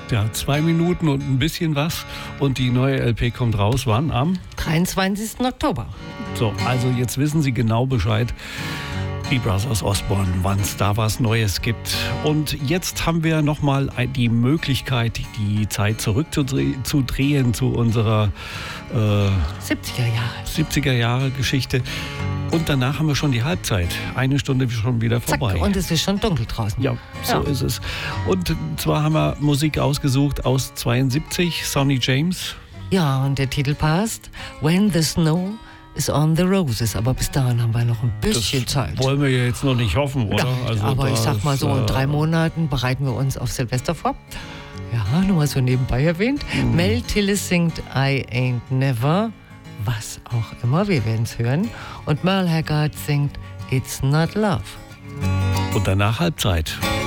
Ja, 2 Minuten und ein bisschen was. Und die neue LP kommt raus, wann? Am 23. Oktober. So, also jetzt wissen Sie genau Bescheid, die Brothers Osborne, wann es da was Neues gibt. Und jetzt haben wir nochmal die Möglichkeit, die Zeit zurückzudrehen zu unserer 70er Jahre Geschichte. Und danach haben wir schon die Halbzeit. 1 Stunde schon wieder vorbei. Zack, und es ist schon dunkel draußen. Ja, so ist es. Und zwar haben wir Musik ausgesucht aus 72, Sonny James. Ja, und der Titel passt, When the Snow is on the Roses. Aber bis dahin haben wir noch ein bisschen Zeit. Wollen wir ja jetzt noch nicht hoffen, oder? Ja, Also aber ich sag mal so, in 3 Monaten bereiten wir uns auf Silvester vor. Ja, nur mal so nebenbei erwähnt. Mel Tillis singt I Ain't Never, was auch immer, wir werden es hören. Und Merle Haggard singt It's Not Love. Und danach Halbzeit.